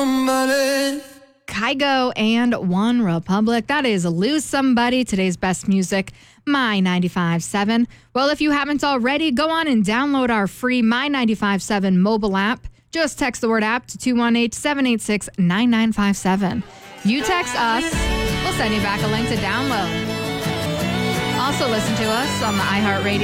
Kygo and One Republic. That is Lose Somebody, today's best music, My 95.7. Well, if you haven't already, go on and download our free My 95.7 mobile app. Just text the word app to 218-786-9957. You text us, we'll send you back a link to download. Also listen to us on the iHeartRadio